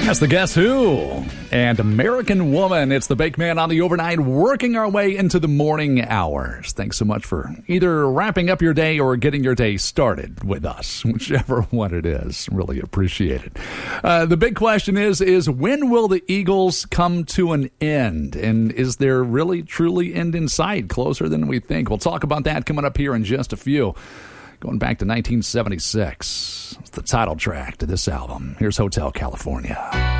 That's the Guess Who and American Woman. It's the Bake Man on the overnight, working our way into the morning hours. Thanks so much for either wrapping up your day or getting your day started with us, whichever one it is. Really appreciate it. The big question is when will the Eagles come to an end? And is there really, truly end in sight? Closer than we think. We'll talk about that coming up here in just a few. Going back to 1976. It's the title track to this album. Here's Hotel California.